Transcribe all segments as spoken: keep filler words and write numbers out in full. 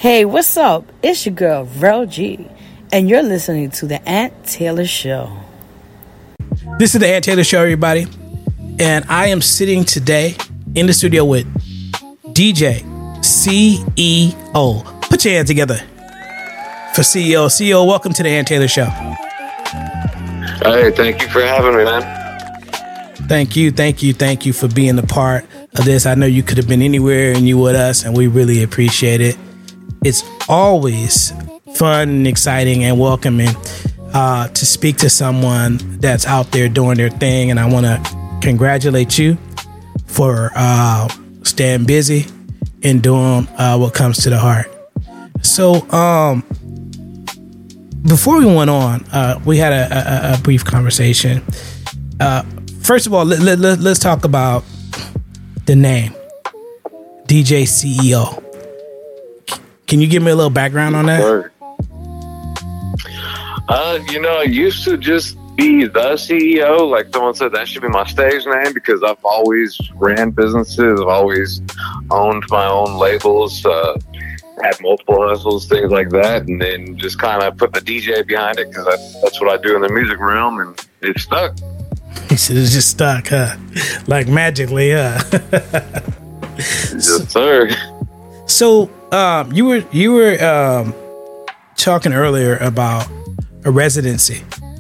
Hey, what's up? It's your girl, Rel G, and you're listening to The Ant Taylor Show. This is The Ant Taylor Show, everybody. And I am sitting today in the studio with D J C E O. Put your hands together for C E O. C E O, welcome to The Ant Taylor Show. Hey, thank you for having me, man. Thank you, thank you, thank you for being a part of this. I know you could have been anywhere and you with us, and we really appreciate it. It's always fun and exciting and welcoming uh, to speak to someone that's out there doing their thing. And I want to congratulate you for uh, staying busy and doing uh, what comes to the heart. So um, before we went on, uh, we had a, a, a brief conversation. Uh, first of all, let, let, let, let's talk about the name, D J C E O. Can you give me a little background on that? Sure. Uh, you know, I used to just be the C E O. Like someone said, that should be my stage name because I've always ran businesses. I've always owned my own labels, uh, had multiple hustles, things like that. And then just kind of put the D J behind it because that's, that's what I do in the music realm. And it stuck. He said it's just stuck, huh? Like magically, huh? Yes, sir. So um, you were you were um, talking earlier about a residency.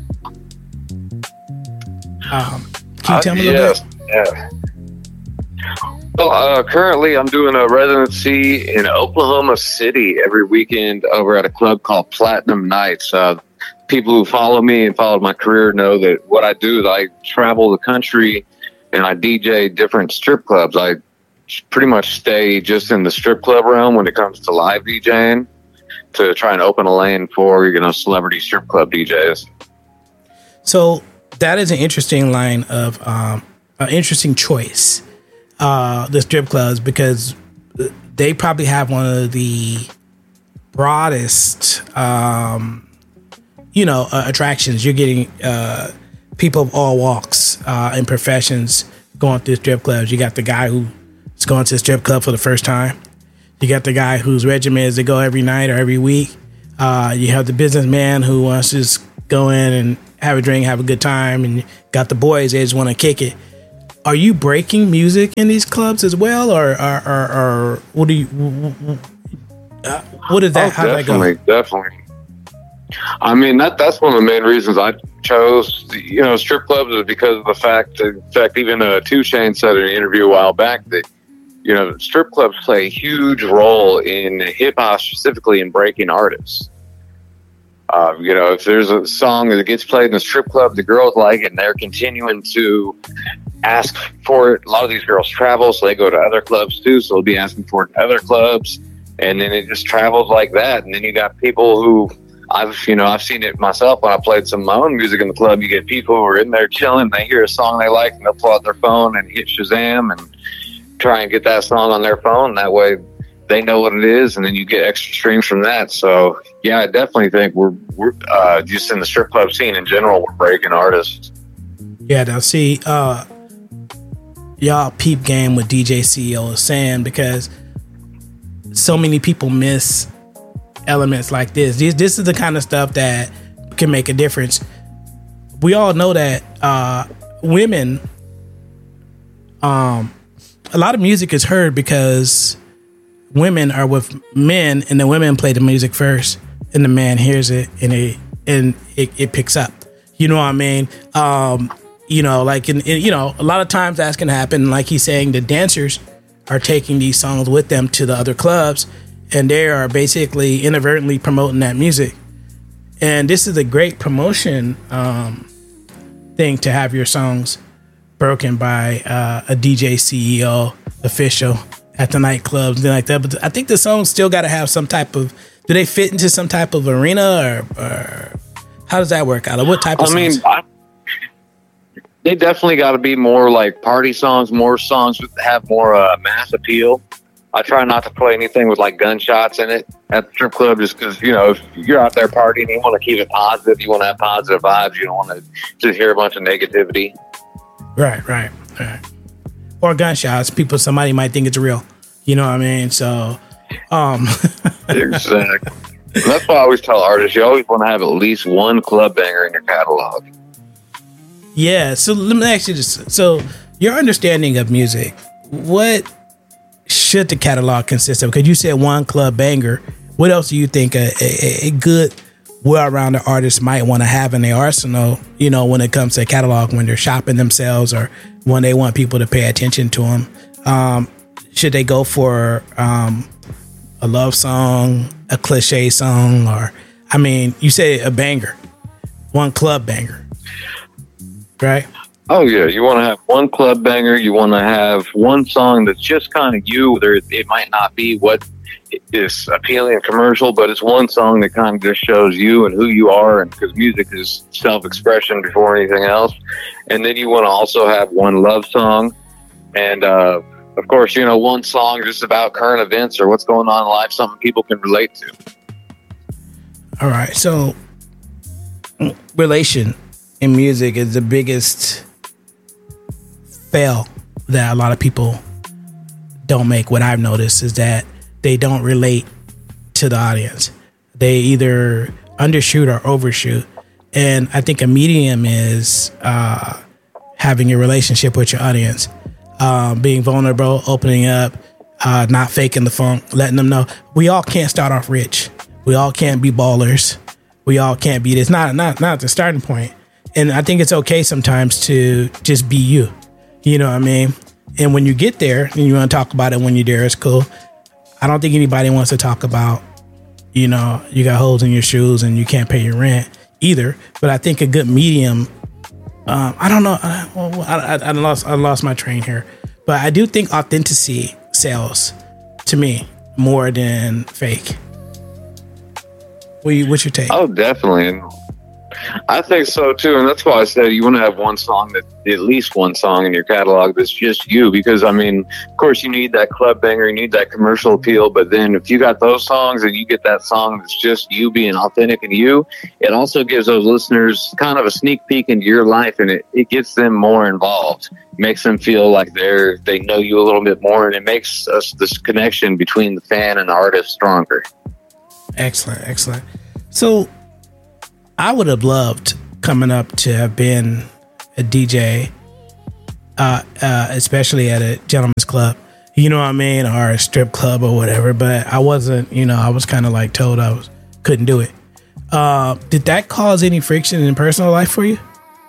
Um, can you tell me uh, a little yes, bit? Yeah. Well, uh, currently I'm doing a residency in Oklahoma City every weekend over at a club called Platinum Nights. Uh, people who follow me and followed my career know that what I do is I travel the country and I D J different strip clubs. I pretty much stay just in the strip club realm when it comes to live DJing to try and open a lane for, you know, celebrity strip club D Js. So that is an interesting line of um, an interesting choice, uh, the strip clubs, because they probably have one of the broadest, um, you know, uh, attractions. You're getting uh, people of all walks uh, and professions going through strip clubs. You got the guy who is going to the strip club for the first time. You got the guy whose regimen is to go every night or every week. Uh, you have the businessman who wants to just go in and have a drink, have a good time, and you got the boys, they just want to kick it. Are you breaking music in these clubs as well, or or, or, or what do you? Uh, what is that? Oh, How definitely, that go? definitely. I mean, that that's one of the main reasons I chose, you know, strip clubs is because of the fact. In fact, even uh, Two Chainz said in an interview a while back that, you know, strip clubs play a huge role in hip hop, specifically in breaking artists. Uh, you know, if there's a song that gets played in a strip club, the girls like it, and they're continuing to ask for it. A lot of these girls travel, so they go to other clubs too, so they'll be asking for it in other clubs, and then it just travels like that. And then you got people who, I've, you know, I've seen it myself when I played some of my own music in the club. You get people who are in there chilling, they hear a song they like, and they'll pull out their phone and hit Shazam and try and get that song on their phone. That way they know what it is, and then you get extra streams from that. So yeah, I definitely think we're we're uh, just in the strip club scene in general, we're breaking artists. Yeah, now see, uh, y'all peep game with D J C E O is saying, because so many people miss elements like this. This this is the kind of stuff that can make a difference. We all know that uh, women, um, a lot of music is heard because women are with men, and the women play the music first, and the man hears it, and it and it, it picks up. You know what I mean? Um, you know, like in, in you know, a lot of times that can happen. Like he's saying, the dancers are taking these songs with them to the other clubs, and they are basically inadvertently promoting that music. And this is a great promotion um, thing to have your songs broken by uh, a D J C E O official at the nightclubs and like that. But I think the songs still got to have some type of, do they fit into some type of arena, or, or how does that work out? Or what type of I songs? mean, I, they definitely got to be more like party songs, more songs that have more uh, mass appeal. I try not to play anything with like gunshots in it at the strip club, just because, you know, if you're out there partying, you want to keep it positive. You want to have positive vibes. You don't want to just hear a bunch of negativity. Right, right, right. Or gunshots. People, somebody might think it's real. You know what I mean? So, um, Exactly. That's why I always tell artists, you always want to have at least one club banger in your catalog. Yeah. So let me ask you this. So your understanding of music, what should the catalog consist of? Because you said one club banger. What else do you think a, a, a good, well-rounded artist might want to have in their arsenal, you know, when it comes to a catalog, when they're shopping themselves or when they want people to pay attention to them? Um, should they go for um, a love song, a cliche song, or, I mean, you say a banger, one club banger, right? Oh, yeah. You want to have one club banger. You want to have one song that's just kind of you. There, it might not be what is appealing and commercial, but it's one song that kind of just shows you and who you are, and because music is self-expression before anything else. And then you want to also have one love song, and uh, of course, you know, one song just about current events or what's going on in life, something people can relate to. All right, so relation in music is the biggest fail that a lot of people don't make. What I've noticed is that they don't relate to the audience. They either undershoot or overshoot. And I think a medium is uh, having a relationship with your audience, uh, being vulnerable, opening up, uh, not faking the funk, letting them know we all can't start off rich. We all can't be ballers. We all can't be this. Not not not the starting point. And I think it's okay sometimes to just be you. You know what I mean? And when you get there and you want to talk about it when you're there, it's cool. I don't think anybody wants to talk about, you know, you got holes in your shoes and you can't pay your rent either. But I think a good medium, um, I don't know. I, I, I lost I lost my train here. But I do think authenticity sells to me more than fake. What you, what's your take? Oh, definitely. And I think so too, and that's why I said you want to have one song that, at least one song in your catalog that's just you. Because I mean, of course, you need that club banger, you need that commercial appeal. But then, if you got those songs and you get that song that's just you being authentic and you, it also gives those listeners kind of a sneak peek into your life, and it, it gets them more involved. It makes them feel like they're they know you a little bit more, and it makes us this connection between the fan and the artist stronger. Excellent, excellent. So, I would have loved coming up to have been a D J, uh, uh, especially at a gentleman's club, you know what I mean, or a strip club or whatever. But I wasn't, you know, I was kind of like told I was couldn't do it. Uh, did that cause any friction in personal life for you?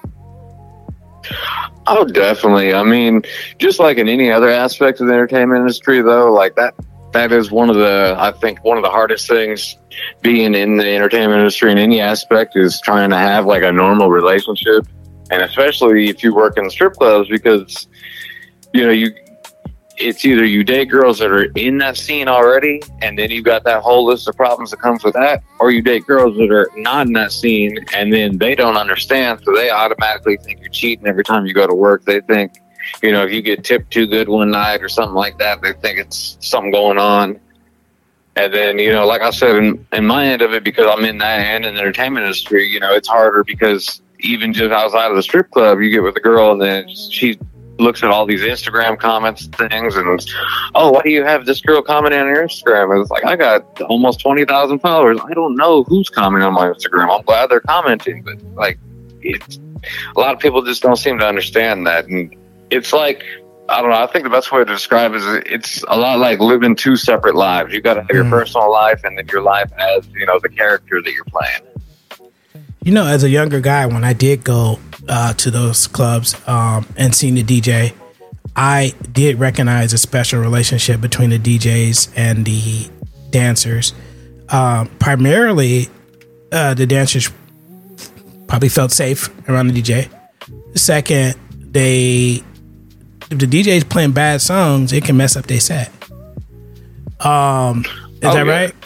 Oh, definitely. I mean, just like in any other aspect of the entertainment industry, though, like that. That is one of the, I think, one of the hardest things being in the entertainment industry in any aspect is trying to have like a normal relationship. And especially if you work in strip clubs, because, you know, you, it's either you date girls that are in that scene already, and then you've got that whole list of problems that comes with that, or you date girls that are not in that scene, and then they don't understand. So they automatically think you're cheating every time you go to work. They think, you know, if you get tipped too good one night or something like that, they think it's something going on. And then, you know, like I said, in, in my end of it, because I'm in that end in the entertainment industry, you know, it's harder because even just outside of the strip club, you get with a girl and then she looks at all these Instagram comments and things and, oh, why do you have this girl commenting on your Instagram? And it's like, I got almost twenty thousand followers. I don't know who's commenting on my Instagram. I'm glad they're commenting. But, like, it's, a lot of people just don't seem to understand that. And it's like, I don't know, I think the best way to describe it is it's a lot like living two separate lives. You got to have your mm. personal life and then your life as, you know, the character that you're playing. You know, as a younger guy, when I did go uh, to those clubs um, and seen the D J, I did recognize a special relationship between the D Js and the dancers. Uh, primarily, uh, the dancers probably felt safe around the D J. Second, they... if the D J's playing bad songs, it can mess up their set. Um, is oh, that yeah. right?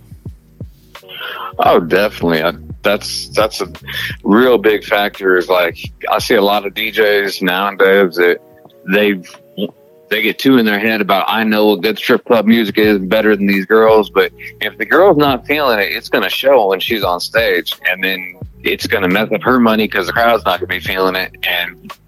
Oh, definitely. I, that's that's a real big factor. Is like I see a lot of D Js nowadays that they they get too in their head about I know what good strip club music is better than these girls, but if the girl's not feeling it, it's going to show when she's on stage, and then it's going to mess up her money because the crowd's not going to be feeling it, and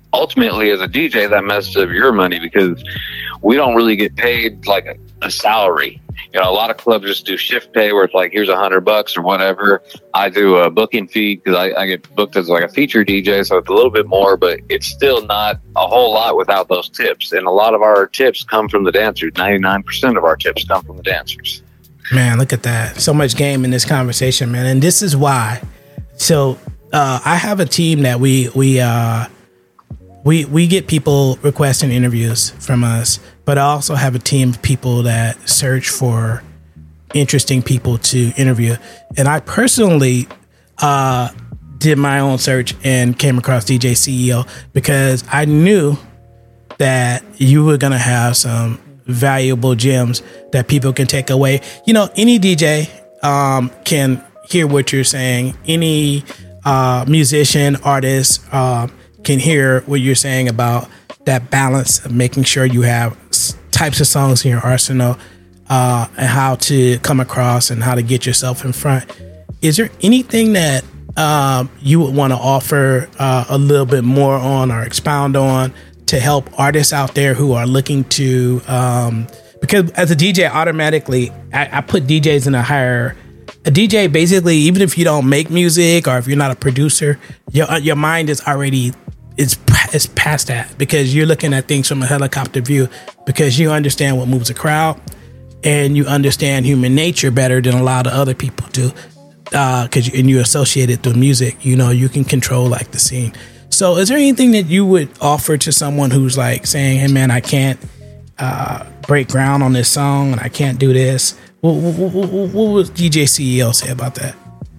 ultimately, as a D J, that messes up your money because we don't really get paid like a, a salary. You know, a lot of clubs just do shift pay where it's like, here's a hundred bucks or whatever. I do a booking fee because I, I get booked as like a feature D J, so it's a little bit more, but it's still not a whole lot without those tips. And a lot of our tips come from the dancers. ninety-nine percent of our tips come from the dancers. Man, look at that. So much game in this conversation, man. And this is why. So uh, I have a team that we we uh, we we get people requesting interviews from us, but I also have a team of people that search for interesting people to interview. And I personally uh, did my own search and came across D J C E O because I knew that you were going to have some valuable gems that people can take away. You know, any D J um, can hear what you're saying. Any uh, musician, artist uh, can hear what you're saying about that balance of making sure you have s- types of songs in your arsenal uh, and how to come across and how to get yourself in front. Is there anything that um, you would want to offer uh, a little bit more on or expound on to help artists out there who are looking to, um, because as a D J, automatically, I, I put D Js in a higher, a D J basically, even if you don't make music or if you're not a producer, your your mind is already, it's, it's past that because you're looking at things from a helicopter view because you understand what moves a crowd and you understand human nature better than a lot of other people do. Uh, cause you, and you associate it through music, you know, you can control like the scene. So is there anything that you would offer to someone who's like saying, hey man, I can't uh, break ground on this song and I can't do this? What, what, what, what would D J C E O say about that?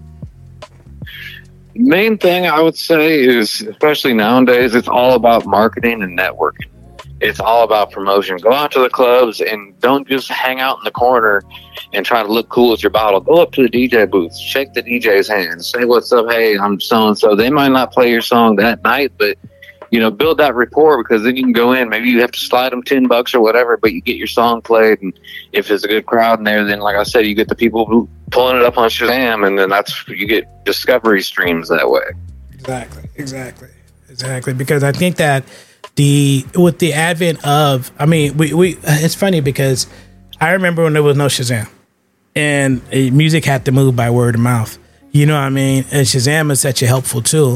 Main thing I would say is, especially nowadays, it's all about marketing and networking. It's all about promotion. Go out to the clubs and don't just hang out in the corner and try to look cool with your bottle. Go up to the D J booth, shake the D J's hand, say what's up. Hey, I'm so-and-so. They might not play your song that night, but, you know, build that rapport because then you can go in. Maybe you have to slide them ten bucks or whatever, but you get your song played. And if there's a good crowd in there, then like I said, you get the people who pulling it up on Shazam, and then that's, you get discovery streams that way. Exactly, exactly, exactly. Because I think that the, with the advent of, I mean, we, we, it's funny because I remember when there was no Shazam and uh, music had to move by word of mouth. You know what I mean? And Shazam is such a helpful tool.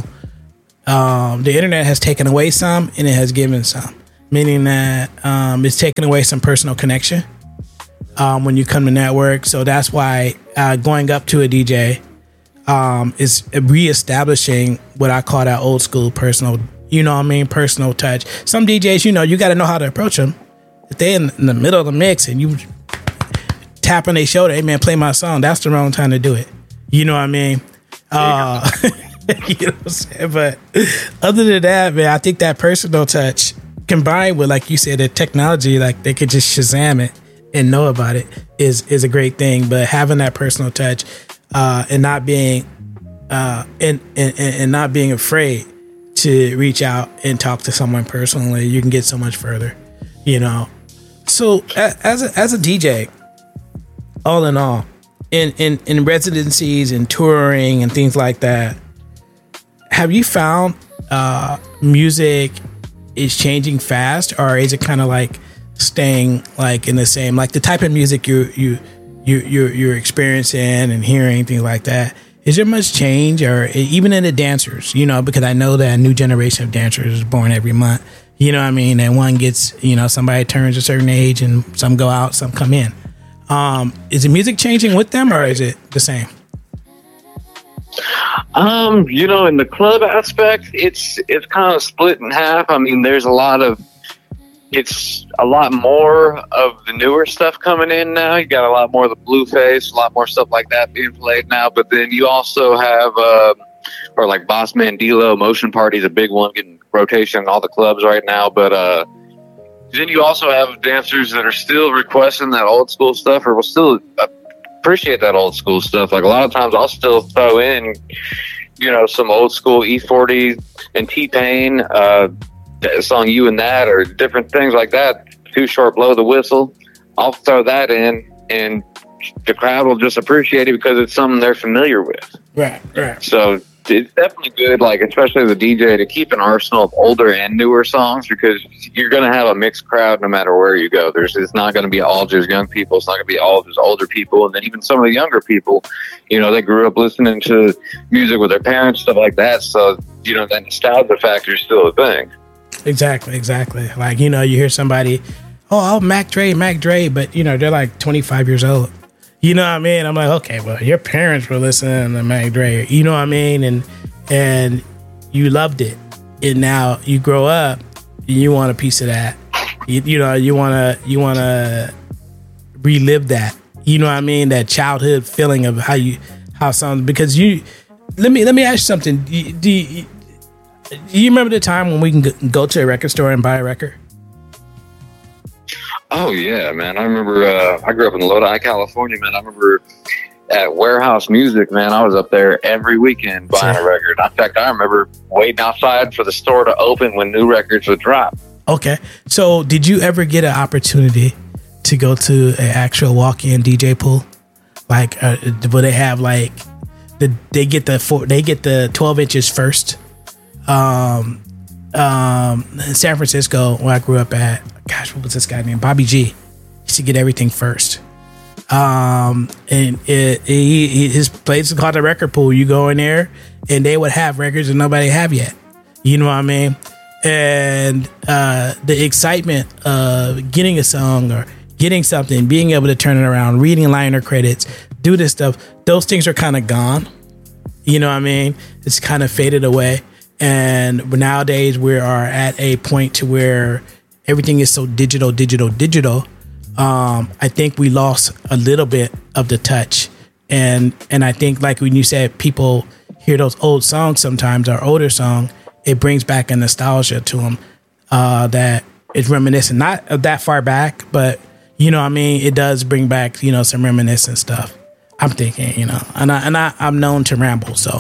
Um, the internet has taken away some and it has given some, meaning that um, it's taken away some personal connection um, when you come to network. So that's why uh, going up to a D J um, is reestablishing what I call that old school personal, you know what I mean, personal touch. Some D Js, you know, you got to know how to approach them. If they're in, in the middle of the mix and you tap on their shoulder, hey man, play my song, that's the wrong time to do it. You know what I mean? Uh, you know what I'm saying? But other than that, man, I think that personal touch combined with, like you said, the technology, like they could just Shazam it and know about it is is a great thing. But having that personal touch uh, and not being uh, and, and and not being afraid to reach out and talk to someone personally, you can get so much further. You know. So as a, as a D J, all in all, in, in, in residencies and touring and things like that, have you found uh, music is changing fast, or is it kind of like staying like in the same, like the type of music you you you you're, you're experiencing and hearing, things like that? Is there much change, or even in the dancers? You know, because I know that a new generation of dancers is born every month. You know what I mean? And one gets, you know, somebody turns a certain age and some go out, some come in. Um, is the music changing with them, or is it the same? Um, you know, in the club aspect, it's it's kind of split in half. I mean, there's a lot of, it's a lot more of the newer stuff coming in now. You got a lot more of the Blueface, a lot more stuff like that being played now. But then you also have, uh, or like Boss Mandilo, Motion Party's a big one, getting rotation in all the clubs right now. But uh, then you also have dancers that are still requesting that old school stuff, or will still appreciate that old school stuff. Like a lot of times I'll still throw in, you know, some old school E forty and T-Pain, uh, song You and That, or different things like that. Too Short, Blow the Whistle. I'll throw that in, and the crowd will just appreciate it because it's something they're familiar with. Right, right. So it's definitely good, like especially as a D J, to keep an arsenal of older and newer songs, because you're going to have a mixed crowd no matter where you go. There's it's not going to be all just young people. It's not going to be all just older people, and then even some of the younger people, you know, they grew up listening to music with their parents, stuff like that. So you know, that nostalgia factor is still a thing. Exactly, exactly. Like, you know, you hear somebody, oh, oh, Mac Dre, Mac Dre, but you know, they're like twenty-five years old. You know what I mean? I'm like, okay, well, your parents were listening to Mac Dre. You know what I mean? And and you loved it. And now you grow up and you want a piece of that. You, you know, you wanna you wanna relive that. You know what I mean? That childhood feeling of how you how songs, because you let me let me ask you something. Do you, do you, do you remember the time when we can go to a record store and buy a record? Oh yeah, man! I remember. Uh, I grew up in Lodi, California, man. I remember at Warehouse Music, man. I was up there every weekend buying a record. In fact, I remember waiting outside for the store to open when new records would drop. Okay, so did you ever get an opportunity to go to an actual walk-in D J pool? Like, uh, will they have like the they get the four, they get the twelve inches first? Um, um, in San Francisco, where I grew up at. Gosh, what was this guy named? Bobby G. Used to get everything first. Um, and it, it, he, his place is called the record pool. You go in there and they would have records that nobody have yet. You know what I mean? And uh, the excitement of getting a song or getting something, being able to turn it around, reading liner credits, do this stuff, those things are kind of gone. You know what I mean? It's kind of faded away. And nowadays we are at a point to where everything is so digital, digital, digital. Um, I think we lost a little bit of the touch. And and I think, like when you said, people hear those old songs sometimes, or older song, it brings back a nostalgia to them uh, that is reminiscent. Not that far back, but, you know what I mean? It does bring back, you know, some reminiscent stuff. I'm thinking, you know, and, I, and I, I'm known to ramble, so.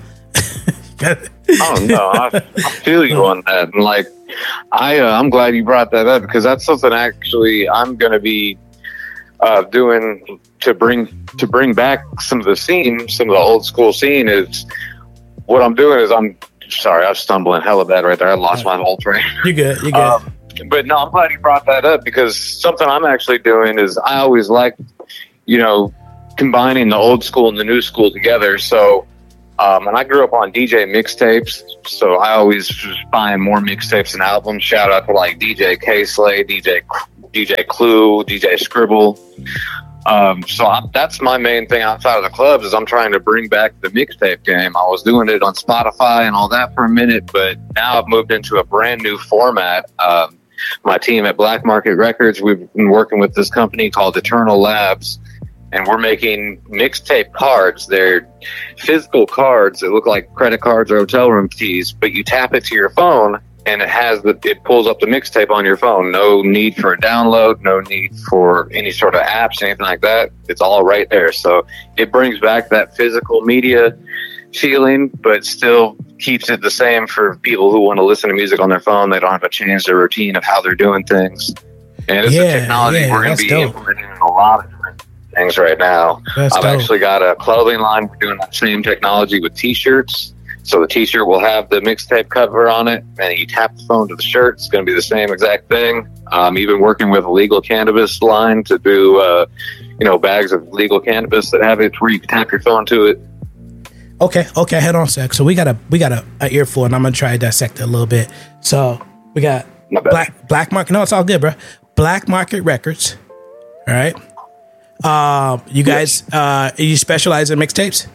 Oh, no, I, I feel you on that. And like, I, uh, I'm glad you brought that up, because that's something actually I'm going to be uh, doing to bring to bring back some of the scene, some of the old school scene. Is what I'm doing is I'm sorry, I was stumbling hella bad right there. I lost my whole train. You're good. You're good. Um, but no, I'm glad you brought that up, because something I'm actually doing is I always like, you know, combining the old school and the new school together. So. Um, and I grew up on D J mixtapes, so I always was buying more mixtapes and albums. Shout out to like D J K-Slay, D J D J Clue, D J Scribble. Um, so I, that's my main thing outside of the clubs, is I'm trying to bring back the mixtape game. I was doing it on Spotify and all that for a minute, but now I've moved into a brand new format. Um, my team at Black Market Records, we've been working with this company called Eternal Labs. And we're making mixtape cards. They're physical cards that look like credit cards or hotel room keys, but you tap it to your phone and it has the, it pulls up the mixtape on your phone. No need for a download, no need for any sort of apps, anything like that. It's all right there. So it brings back that physical media feeling, but still keeps it the same for people who want to listen to music on their phone. They don't have to change their routine of how they're doing things. And it's yeah, a technology yeah, we're going to be dope. implementing in a lot of different things right now. That's I've dope. actually got a clothing line. We're doing that same technology with t-shirts. So the t-shirt will have the mixtape cover on it, and you tap the phone to the shirt. It's going to be the same exact thing. I'm even working with a legal cannabis line to do, uh, you know, bags of legal cannabis that have it where you can tap your phone to it. Okay, okay, head on a sec. So we got a we got a, a earful, and I'm gonna try to dissect it a little bit. So we got black black market. No, it's all good, bro. Black Market Records. All right. Uh, you guys, uh, you specialize in mixtapes?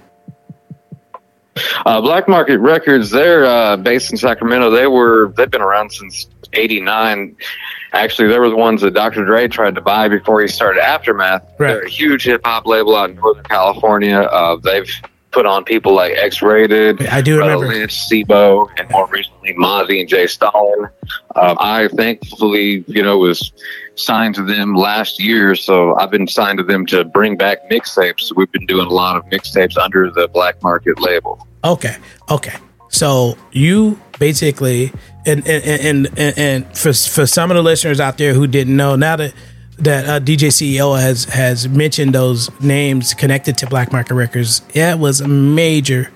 Uh, Black Market Records, they're uh, based in Sacramento. They were they've been around since eighty-nine. Actually, they were the ones that Doctor Dre tried to buy before he started Aftermath. Right. They're a huge hip hop label out in Northern California. Uh, they've put on people like X-Rated, I do remember Lynch, Sibo, and more recently Mozzie and Jay Stalin. Um, I thankfully, you know, was signed to them last year, so I've been signed to them to bring back mixtapes. We've been doing a lot of mixtapes under the Black Market label. Okay, okay. So you basically, and and and and, and for for some of the listeners out there who didn't know, now that that uh, D J C E O has has mentioned those names connected to Black Market Records, yeah, it was a major,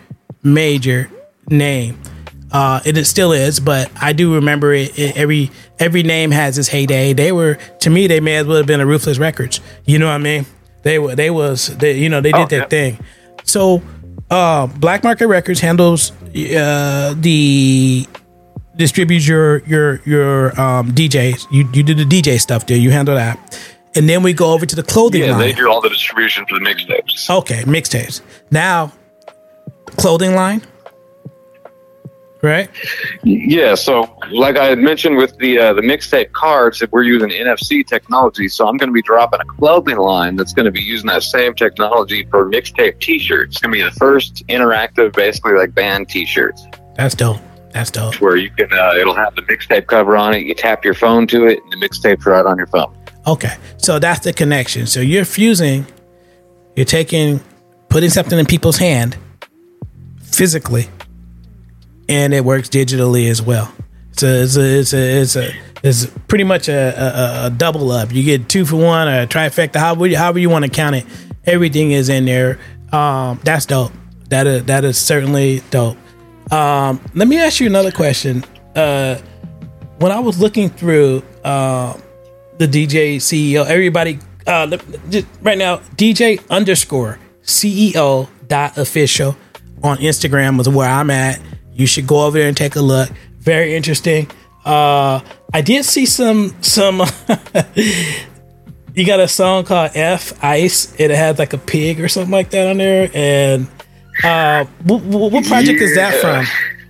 major name. Uh, and it still is, but I do remember it, it. Every every name has its heyday. They were, to me, they may as well have been a Ruthless Records. You know what I mean? They were, they was, they, you know, they did oh, their yeah. thing. So, uh, Black Market Records handles uh, the distributes your your your um, D Js. You you do the D J stuff there. You handle that, and then we go over to the clothing yeah, line. Yeah, they do all the distribution for the mixtapes. Okay, mixtapes. Now, clothing line. Right. Yeah. So, like I had mentioned with the uh, the mixtape cards, that we're using N F C technology. So I'm going to be dropping a clothing line that's going to be using that same technology for mixtape T-shirts. It's going to be the first interactive, basically like band T-shirts. That's dope. That's dope. Where you can, uh, it'll have the mixtape cover on it. You tap your phone to it, and the mixtape's right on your phone. Okay, so that's the connection. So you're fusing, you're taking, putting something in people's hand physically, and it works digitally as well. So it's a, it's a, it's a, it's pretty much a, a, a double up. You get two for one or a trifecta, however you, however you want to count it. Everything is in there. Um, that's dope. That is, that is certainly dope. Um, let me ask you another question. Uh, when I was looking through uh, the D J C E O, everybody, uh, just right now, D J underscore C E O dot official on Instagram is where I'm at. You should go over there and take a look. Very interesting. Uh, I did see some, some, you got a song called F Ice. It has like a pig or something like that on there. And uh, what, what project yeah. is that from?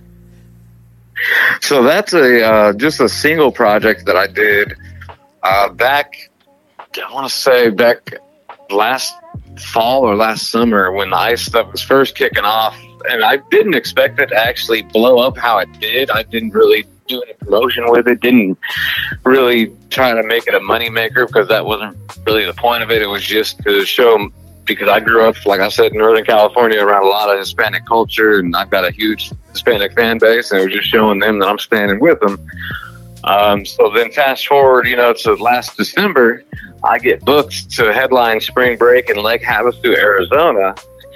So that's a uh, just a single project that I did uh, back, I want to say back last fall or last summer when the Ice stuff was first kicking off. And I didn't expect it to actually blow up how it did. I didn't really do any promotion with it. Didn't really try to make it a moneymaker because that wasn't really the point of it. It was just to show, because I grew up, like I said, in Northern California around a lot of Hispanic culture, and I've got a huge Hispanic fan base, and it was just showing them that I'm standing with them. Um, so then fast forward, you know, to last December, I get booked to headline spring break in Lake Havasu, Arizona.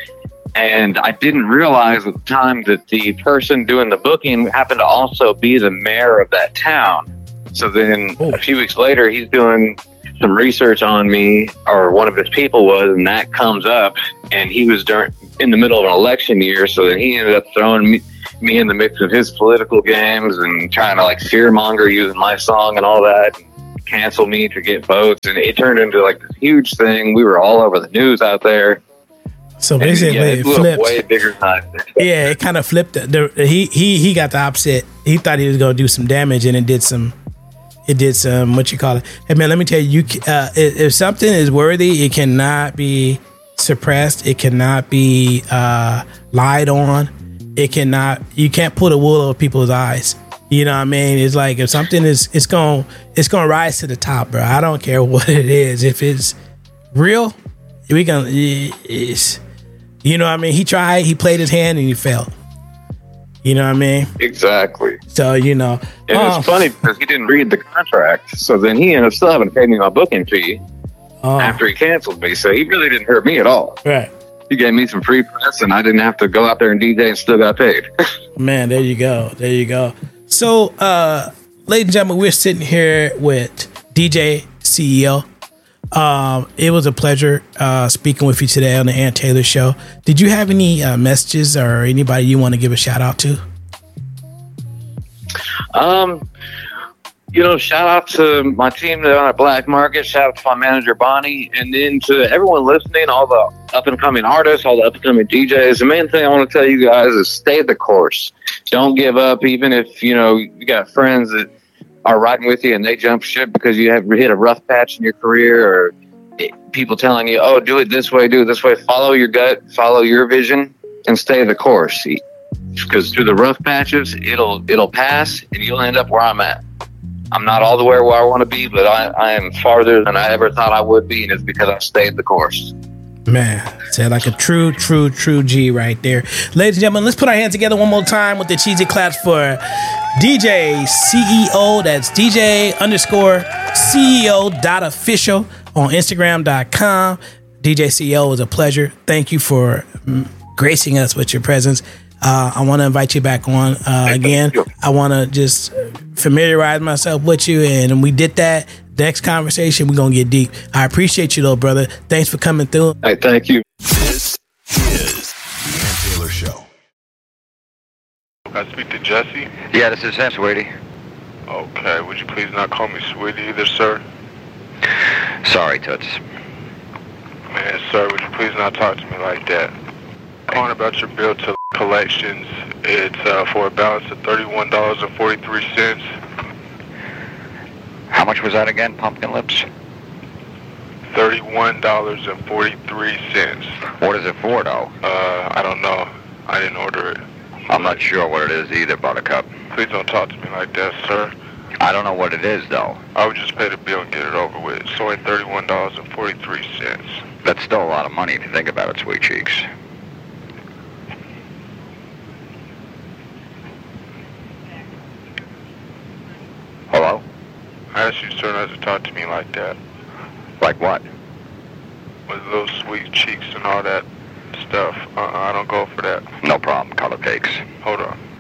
And I didn't realize at the time that the person doing the booking happened to also be the mayor of that town. So then a few weeks later, he's doing some research on me, or one of his people was, and that comes up. And he was during, in the middle of an election year, so then he ended up throwing me, me in the mix of his political games and trying to like fearmonger using my song and all that, and cancel me to get votes. And it turned into like this huge thing. We were all over the news out there. So basically, yeah, it, it flipped. Way bigger time. Yeah, it kind of flipped. The, the, he he he got the opposite. He thought he was going to do some damage, and it did some. It did some. What you call it? Hey man, let me tell you. You uh, if, if something is worthy, it cannot be suppressed. It cannot be uh, lied on. It cannot. You can't put a wool over people's eyes. You know what I mean? It's like if something is, it's going, it's going to rise to the top, bro. I don't care what it is. If it's real, we can. It's. You know what I mean? He tried, he played his hand, and he failed. You know what I mean? Exactly. So, you know. And oh. It's funny because he didn't read the contract. So then he ended up still having to pay me my booking fee oh. after he canceled me. So he really didn't hurt me at all. Right. He gave me some free press, and I didn't have to go out there and D J and still got paid. Man, there you go. There you go. So, uh, ladies and gentlemen, we're sitting here with D J C E O. Um, it was a pleasure uh, speaking with you today on the Ant Taylor Show. Did you have any uh, messages or anybody you want to give a shout out to? Um, you know, shout out to my team down at Black Market. Shout out to my manager Bonnie, and then to everyone listening, all the up and coming artists, all the up and coming D Js. The main thing I want to tell you guys is stay the course. Don't give up, even if you know you got friends that are riding with you and they jump ship because you have hit a rough patch in your career, or people telling you, oh, do it this way, do it this way. Follow your gut, follow your vision, and stay the course. Because through the rough patches, it'll it'll pass, and you'll end up where I'm at. I'm not all the way where I want to be, but I, I am farther than I ever thought I would be, and it's because I've stayed the course. Man, said like a true, true, true G right there. Ladies and gentlemen, let's put our hands together one more time with the cheesy claps for D J C E O. That's D J underscore C E O dot official on Instagram dot com. D J C E O, was a pleasure. Thank you for gracing us with your presence. Uh, I want to invite you back on uh, again. I want to just familiarize myself with you, and we did that. Next conversation, we're going to get deep. I appreciate you, though, brother. Thanks for coming through. Hey, thank you. This is the Ant Taylor Show. Can I speak to Jesse? Yeah, this is him, sweetie. Okay, would you please not call me sweetie either, sir? Sorry, Toots. Man, sir, would you please not talk to me like that? Calling about your bill to collections. It's uh, for a balance of thirty-one dollars and forty-three cents. How much was that again, Pumpkin Lips? thirty-one dollars and forty-three cents. What is it for, though? Uh, I don't know. I didn't order it. I'm not sure what it is either, Buttercup. Please don't talk to me like that, sir. I don't know what it is, though. I would just pay the bill and get it over with. It's only thirty-one dollars and forty-three cents. That's still a lot of money if you think about it, Sweet Cheeks. Hello? I asked you, sir, not to talk to me like that. Like what? With those sweet cheeks and all that stuff. Uh-uh, I don't go for that. No problem, color cakes. Hold on.